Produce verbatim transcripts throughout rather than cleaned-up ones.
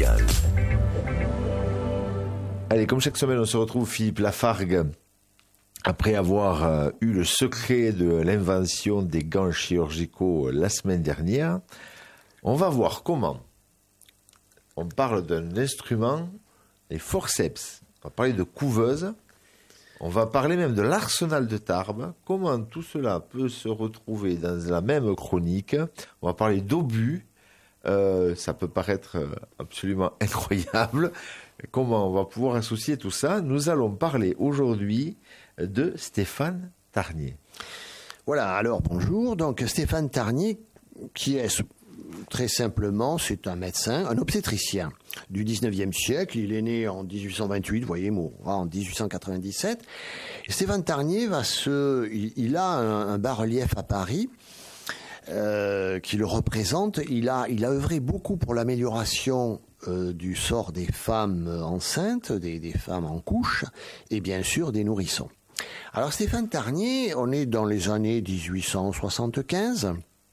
musicale. Allez, comme chaque semaine, on se retrouve Philippe Lafargue. Après avoir euh, eu le secret de l'invention des gants chirurgicaux euh, la semaine dernière, on va voir comment on parle d'un instrument, les forceps. On va parler de couveuse. On va parler même de l'arsenal de Tarbes. Comment tout cela peut se retrouver dans la même chronique. On va parler d'obus. Euh, ça peut paraître absolument incroyable. Comment on va pouvoir associer tout ça? Nous allons parler aujourd'hui de Stéphane Tarnier. Voilà, alors bonjour. Donc Stéphane Tarnier, qui est très simplement, c'est un médecin, un obstétricien du dix-neuvième siècle. Il est né en dix-huit cent vingt-huit, vous voyez, mourra en dix-huit cent quatre-vingt-dix-sept. Et Stéphane Tarnier va se, il, il a un, un bas-relief à Paris euh, qui le représente. Il a, il a œuvré beaucoup pour l'amélioration Euh, du sort des femmes enceintes, des, des femmes en couche, et bien sûr des nourrissons. Alors Stéphane Tarnier, on est dans les années dix-huit cent soixante-quinze,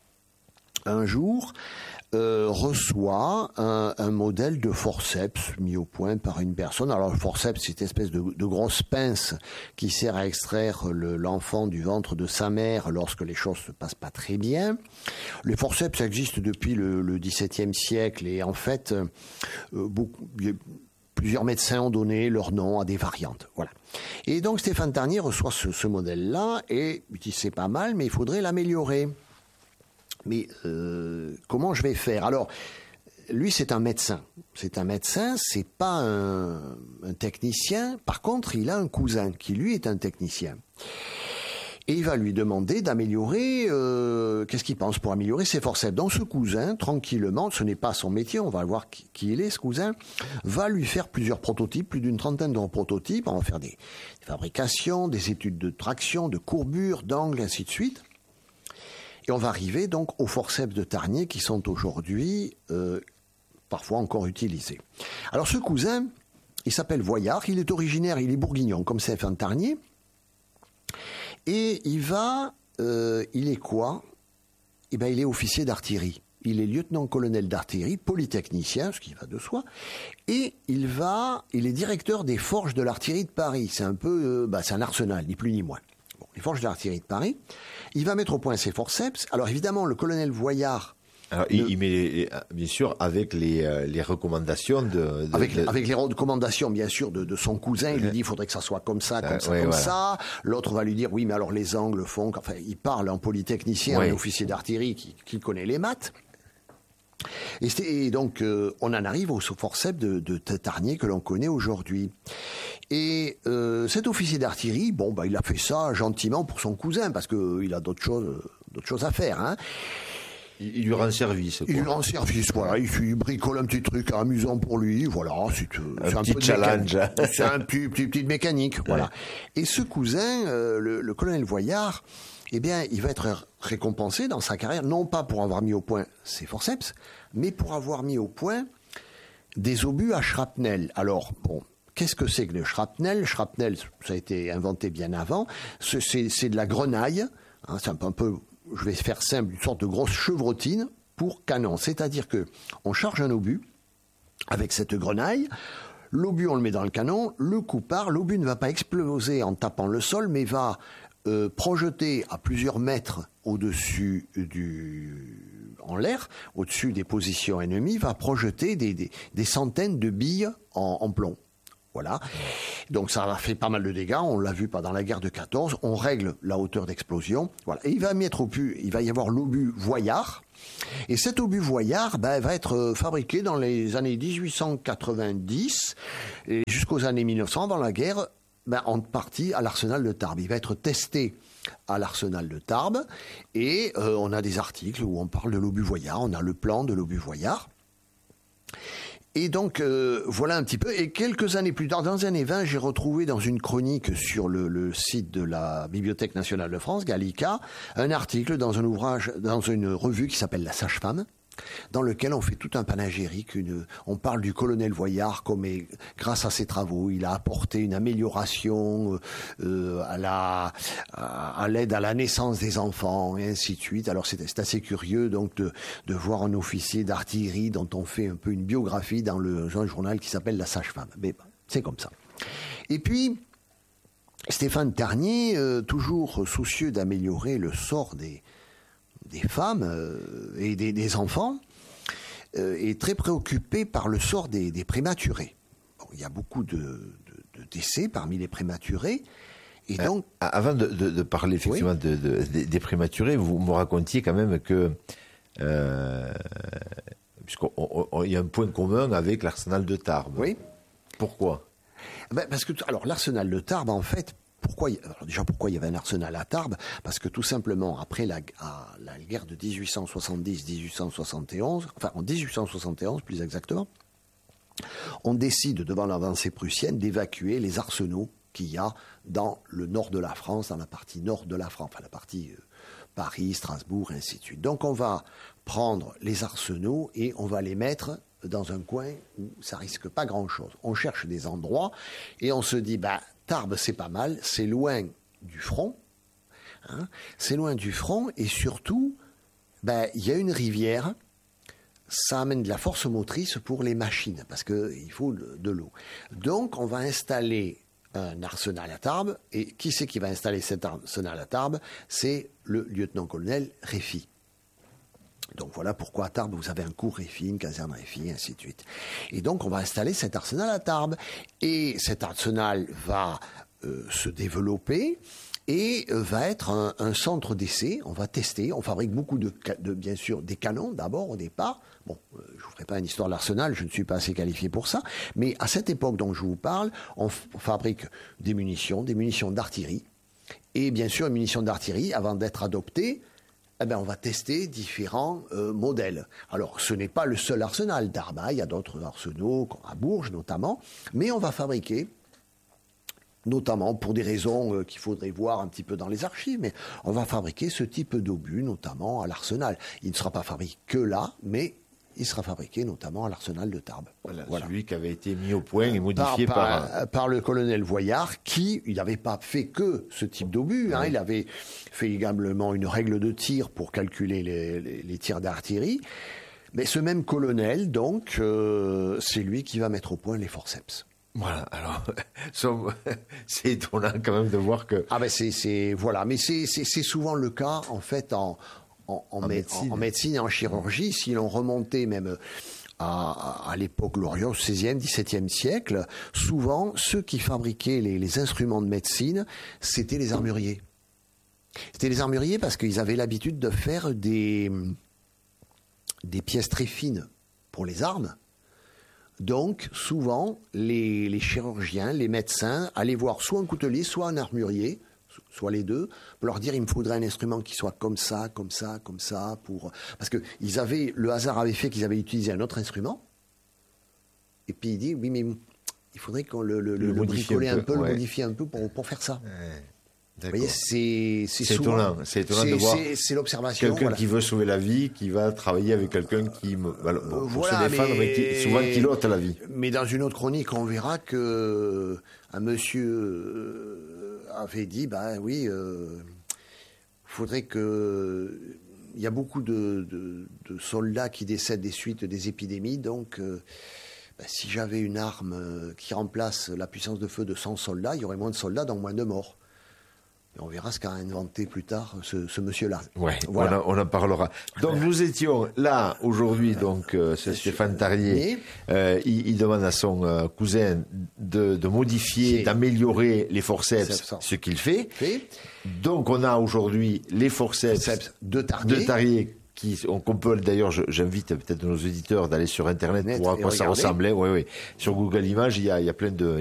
un jour, euh, reçoit un, un modèle de forceps mis au point par une personne. Alors le forceps, c'est cette espèce de, de grosse pince qui sert à extraire le, l'enfant du ventre de sa mère lorsque les choses se passent pas très bien. Les forceps existent depuis le, le dix-septième siècle et en fait, euh, beaucoup, plusieurs médecins ont donné leur nom à des variantes. Voilà. Et donc Stéphane Tarnier reçoit ce, ce modèle-là et il dit c'est pas mal, mais il faudrait l'améliorer. Mais euh, comment je vais faire? Alors, lui, c'est un médecin. C'est un médecin, c'est pas un, un technicien. Par contre, il a un cousin qui, lui, est un technicien. Et il va lui demander d'améliorer, euh, qu'est-ce qu'il pense pour améliorer ses forceps. Donc ce cousin, tranquillement, ce n'est pas son métier, on va voir qui, qui il est, ce cousin, va lui faire plusieurs prototypes, plus d'une trentaine de prototypes. On va faire des, des fabrications, des études de traction, de courbure, d'angle, ainsi de suite. Et on va arriver donc aux forceps de Tarnier qui sont aujourd'hui euh, parfois encore utilisés. Alors ce cousin, il s'appelle Voyard, il est originaire, il est bourguignon comme Stéphane Tarnier. Et il va, euh, il est quoi? Eh bien, il est officier d'artillerie. Il est lieutenant-colonel d'artillerie, polytechnicien, ce qui va de soi. Et il va, il est directeur des forges de l'artillerie de Paris. C'est un peu, euh, bah, c'est un arsenal, ni plus ni moins. Bon, les forges de l'artillerie de Paris. Il va mettre au point ses forceps. Alors évidemment, le colonel Voyard. Alors, le... il met, bien sûr, avec les, euh, les recommandations de... de avec, de... avec les recommandations, bien sûr, de, de son cousin. Il lui dit, il faudrait que ça soit comme ça, comme euh, ça, ouais, comme voilà. ça. L'autre va lui dire, oui, mais alors les angles font... Enfin, il parle en polytechnicien, ouais. un officier d'artillerie qui, qui connaît les maths. Et, et donc, euh, on en arrive au forceps de, de Tarnier que l'on connaît aujourd'hui. Et euh, cet officier d'artillerie, bon, bah, il a fait ça gentiment pour son cousin, parce qu'il a d'autres choses, d'autres choses à faire, hein. Il, il lui rend service, quoi. Il lui rend service, voilà. Il, il bricole un petit truc amusant pour lui, voilà. C'est, un, c'est un petit peu challenge. C'est un petit, petit, petit mécanique, ouais. voilà. Et ce cousin, euh, le, le colonel Voyard, eh bien, il va être récompensé dans sa carrière, non pas pour avoir mis au point ses forceps, mais pour avoir mis au point des obus à shrapnel. Alors, bon, qu'est-ce que c'est que le shrapnel? Shrapnel, ça a été inventé bien avant. C'est, c'est, c'est de la grenaille, hein, c'est un peu, un peu, je vais faire simple, une sorte de grosse chevrotine pour canon. C'est-à-dire que on charge un obus avec cette grenaille. L'obus, on le met dans le canon, le coup part, l'obus ne va pas exploser en tapant le sol, mais va euh, projeter à plusieurs mètres au-dessus du, en l'air, au-dessus des positions ennemies, va projeter des, des, des centaines de billes en, en plomb. Voilà. Donc ça a fait pas mal de dégâts, on l'a vu pendant la guerre de quatorze, on règle la hauteur d'explosion. Voilà. Et il va mettre au but, il va y avoir l'obus Voyard. Et cet obus Voyard, ben, va être fabriqué dans les années dix-huit cent quatre-vingt-dix et jusqu'aux années mille neuf cents, dans la guerre, ben, en partie à l'arsenal de Tarbes. Il va être testé à l'arsenal de Tarbes et euh, on a des articles où on parle de l'obus Voyard, on a le plan de l'obus Voyard. Et donc, euh, voilà un petit peu. Et quelques années plus tard, dans les années vingt, j'ai retrouvé dans une chronique sur le, le site de la Bibliothèque nationale de France, Gallica, un article dans un ouvrage, dans une revue qui s'appelle La Sage-Femme, dans lequel on fait tout un panégyrique. Une, on parle du colonel Voyard comme, est, grâce à ses travaux, il a apporté une amélioration euh, à la, à, à l'aide à la naissance des enfants, et ainsi de suite. Alors c'est, c'est assez curieux donc de, de voir un officier d'artillerie dont on fait un peu une biographie dans le un journal qui s'appelle La Sage-Femme. Mais c'est comme ça. Et puis, Stéphane Tarnier, euh, toujours soucieux d'améliorer le sort des des femmes euh, et des, des enfants, euh, est très préoccupé par le sort des, des prématurés. Bon, il y a beaucoup de, de, de décès parmi les prématurés. Et donc, euh, avant de, de, de parler effectivement oui. de, de, de, des prématurés, vous me racontiez quand même que euh, puisqu'il y a un point commun avec l'arsenal de Tarbes. Oui. Pourquoi ? Ben, parce que alors l'arsenal de Tarbes, en fait, pourquoi alors déjà pourquoi il y avait un arsenal à Tarbes ? Parce que tout simplement après la, à, la guerre de dix-huit cent soixante-dix dix-huit cent soixante et onze, enfin en dix-huit cent soixante et onze plus exactement, on décide devant l'avancée prussienne d'évacuer les arsenaux qu'il y a dans le nord de la France, dans la partie nord de la France, enfin la partie euh, Paris, Strasbourg, et ainsi de suite. Donc on va prendre les arsenaux et on va les mettre dans un coin où ça risque pas grand-chose. On cherche des endroits et on se dit, bah, Tarbes, c'est pas mal, c'est loin du front, hein, c'est loin du front et surtout, bah, il y a une rivière, ça amène de la force motrice pour les machines parce qu'il faut de, de l'eau. Donc, on va installer un arsenal à Tarbes et qui c'est qui va installer cet arsenal à Tarbes ? C'est le lieutenant-colonel Réfi. Donc voilà pourquoi à Tarbes, vous avez un cours Réfi, une caserne Réfi, ainsi de suite. Et donc on va installer cet arsenal à Tarbes. Et cet arsenal va euh, se développer et euh, va être un, un centre d'essai. On va tester, on fabrique beaucoup de, de bien sûr, des canons d'abord au départ. Bon, euh, je ne vous ferai pas une histoire de l'arsenal, je ne suis pas assez qualifié pour ça. Mais à cette époque dont je vous parle, on, f- on fabrique des munitions, des munitions d'artillerie. Et bien sûr, une munition d'artillerie, avant d'être adoptée, eh ben, on va tester différents euh, modèles. Alors, ce n'est pas le seul arsenal d'Arba, il y a d'autres arsenaux, à Bourges notamment, mais on va fabriquer, notamment pour des raisons euh, qu'il faudrait voir un petit peu dans les archives, mais on va fabriquer ce type d'obus, notamment à l'arsenal. Il ne sera pas fabriqué que là, mais il sera fabriqué notamment à l'arsenal de Tarbes. Voilà, voilà. Celui qui avait été mis au point et modifié par, par... par, par le colonel Voyard, qui, il n'avait pas fait que ce type d'obus, hein, oui. Il avait fait également une règle de tir pour calculer les, les, les tirs d'artillerie. Mais ce même colonel, donc, euh, c'est lui qui va mettre au point les forceps. Voilà, alors, c'est étonnant quand même de voir que... Ah ben c'est, c'est voilà, mais c'est, c'est, c'est souvent le cas, en fait, en... En, en, en, médecine. en, en médecine et en chirurgie, si l'on remontait même à, à, à l'époque glorieuse, seizième, dix-septième siècle, souvent, ceux qui fabriquaient les, les instruments de médecine, c'était les armuriers. C'était les armuriers parce qu'ils avaient l'habitude de faire des, des pièces très fines pour les armes. Donc, souvent, les, les chirurgiens, les médecins allaient voir soit un coutelier, soit un armurier, soit les deux, pour leur dire il me faudrait un instrument qui soit comme ça, comme ça, comme ça, pour parce que ils avaient le hasard avait fait qu'ils avaient utilisé un autre instrument. Et puis il dit oui mais il faudrait qu'on le, le, le, le bricoler un peu, un peu ouais. le modifier un peu pour, pour faire ça. Ouais. Vous voyez, c'est c'est, c'est souvent, étonnant, c'est étonnant c'est, de voir c'est, c'est l'observation. Quelqu'un voilà. qui veut sauver la vie, qui va travailler avec quelqu'un qui me, bon, pour voilà, se défendre, mais, mais qui, souvent qui l'ôte la vie. Mais dans une autre chronique, on verra que un monsieur avait dit, bah oui, euh, faudrait que il y a beaucoup de, de, de soldats qui décèdent des suites des épidémies, donc euh, bah, si j'avais une arme qui remplace la puissance de feu de cent soldats, il y aurait moins de soldats, donc moins de morts. Et on verra ce qu'a inventé plus tard ce, ce monsieur-là. Ouais, voilà. on, en, on en parlera. Donc nous étions là aujourd'hui, donc euh, c'est Stéphane Tarnier. Euh, il, il demande à son euh, cousin de, de modifier, c'est... d'améliorer les forceps, ce qu'il fait. fait. Donc on a aujourd'hui les forceps, forceps de Tarnier. De Tarnier qui, on, on peut d'ailleurs, je, j'invite peut-être nos auditeurs d'aller sur Internet Net pour voir à quoi ça ressemblait. Oui, oui. Sur Google Images, il y a, il y a plein de